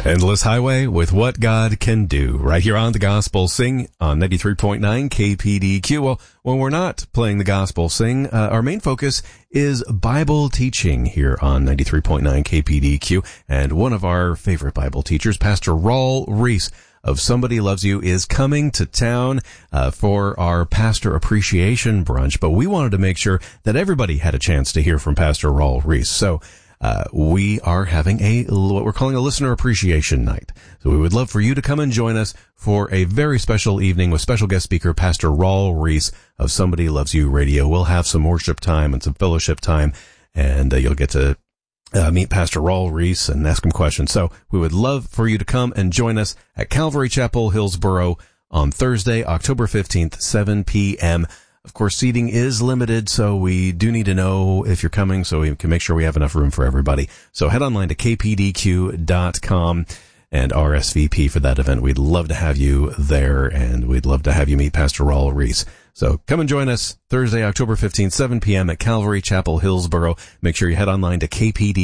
Endless Highway with What God Can Do, right here on the Gospel Sing on 93.9 KPDQ. Well, when we're not playing the Gospel Sing, our main focus is Bible teaching here on 93.9 KPDQ. And one of our favorite Bible teachers, Pastor Raul Ries of Somebody Loves You, is coming to town for our Pastor Appreciation Brunch. But we wanted to make sure that everybody had a chance to hear from Pastor Raul Ries. So we are having what we're calling a listener appreciation night. So we would love for you to come and join us for a very special evening with special guest speaker, Pastor Raul Ries of Somebody Loves You Radio. We'll have some worship time and some fellowship time, and you'll get to meet Pastor Raul Ries and ask him questions. So we would love for you to come and join us at Calvary Chapel, Hillsboro on Thursday, October 15th, 7 p.m. Of course, seating is limited, so we do need to know if you're coming so we can make sure we have enough room for everybody. So head online to kpdq.com and RSVP for that event. We'd love to have you there, and we'd love to have you meet Pastor Raul Ries. So come and join us Thursday, October 15th, 7 p.m. at Calvary Chapel, Hillsboro. Make sure you head online to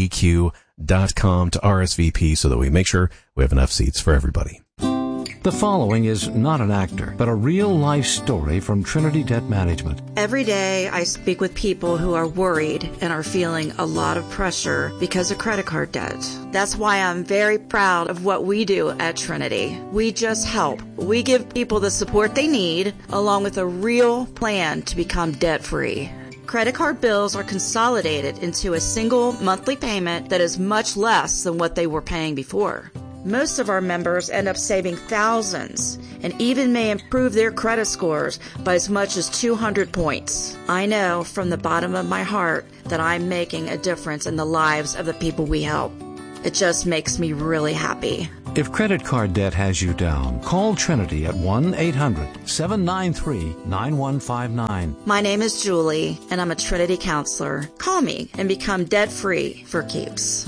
kpdq.com to RSVP so that we make sure we have enough seats for everybody. The following is not an actor, but a real-life story from Trinity Debt Management. Every day I speak with people who are worried and are feeling a lot of pressure because of credit card debt. That's why I'm very proud of what we do at Trinity. We just help. We give people the support they need, along with a real plan to become debt-free. Credit card bills are consolidated into a single monthly payment that is much less than what they were paying before. Most of our members end up saving thousands and even may improve their credit scores by as much as 200 points. I know from the bottom of my heart that I'm making a difference in the lives of the people we help. It just makes me really happy. If credit card debt has you down, call Trinity at 1-800-793-9159. My name is Julie, and I'm a Trinity counselor. Call me and become debt-free for keeps.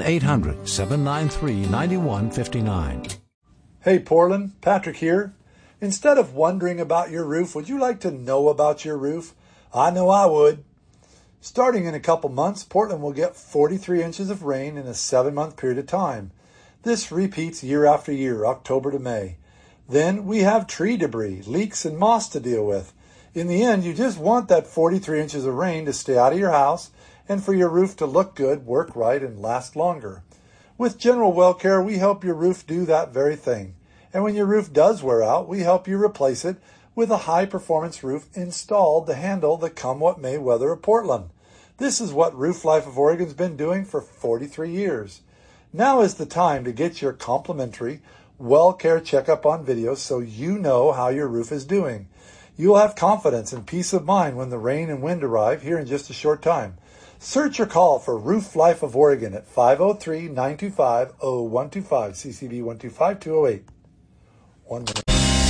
1-800-793-9159. Hey, Portland, Patrick here. Instead of wondering about your roof, would you like to know about your roof? I know I would. Starting in a couple months, Portland will get 43 inches of rain in a 7-month period of time. This repeats year after year, October to May. Then we have tree debris, leaks, and moss to deal with. In the end, you just want that 43 inches of rain to stay out of your house and for your roof to look good, work right, and last longer. With General Well Care, we help your roof do that very thing. And when your roof does wear out, we help you replace it with a high-performance roof installed to handle the come-what-may weather of Portland. This is what Roof Life of Oregon's been doing for 43 years. Now is the time to get your complimentary Well Care checkup on video so you know how your roof is doing. You'll have confidence and peace of mind when the rain and wind arrive here in just a short time. Search or call for Roof Life of Oregon at 503-925-0125, CCB 125208. 1 minute.